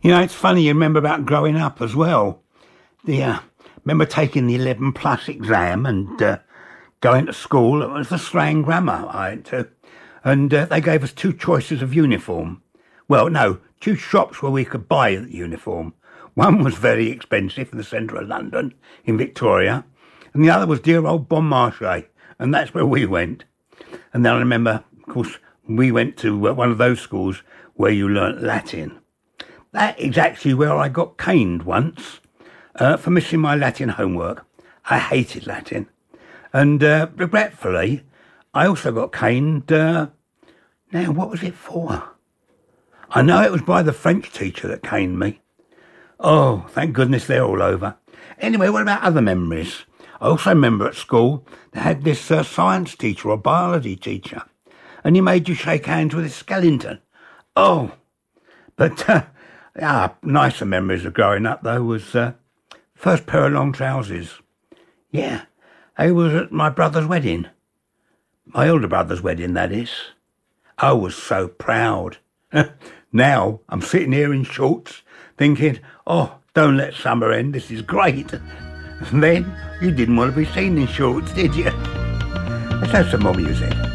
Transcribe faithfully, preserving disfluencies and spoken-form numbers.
You know, it's funny, you remember about growing up as well. The, uh, remember taking the eleven plus exam and uh, going to school. It was the Strand Grammar I went to. And uh, they gave us two choices of uniform. Well, no, two shops where we could buy the uniform. One was very expensive in the centre of London, in Victoria. And the other was dear old Bon Marché. And that's where we went. And then I remember, of course, we went to uh, one of those schools where you learnt Latin. That is actually where I got caned once uh, for missing my Latin homework. I hated Latin. And uh, regretfully, I also got caned. Uh, now, what was it for? I know it was by the French teacher that caned me. Oh, thank goodness they're all over. Anyway, what about other memories? I also remember at school they had this uh, science teacher or biology teacher, and he made you shake hands with his skeleton. Oh, but uh, ah, nicer memories of growing up, though, was uh, first pair of long trousers. Yeah, I was at my brother's wedding. My older brother's wedding, that is. I was so proud. Now I'm sitting here in shorts thinking, oh, don't let summer end, this is great. And then you didn't want to be seen in shorts, did you? Let's have some more music.